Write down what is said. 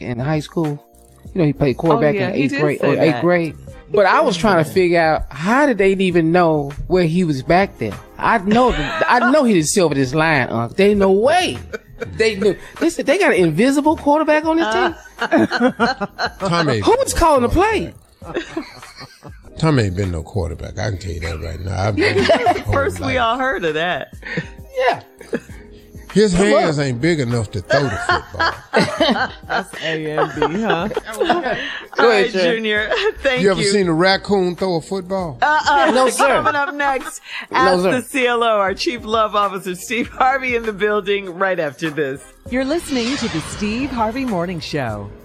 quarterback in high school. You know, he played quarterback in eighth grade. But I was trying to figure out, how did they even know where he was back there? I know he didn't sit over this line, Unc. There ain't no way. They knew. They said they got an invisible quarterback on this team. Tommy, who was calling the play? Tommy ain't been no quarterback. I can tell you that right now. First we all heard of that. Yeah. His hands ain't big enough to throw the football. That's A and B, huh? Go ahead, Junior. Thank you. You ever seen a raccoon throw a football? No, sir. Coming up next, Ask the CLO, our Chief Love Officer, Steve Harvey, in the building right after this. You're listening to the Steve Harvey Morning Show.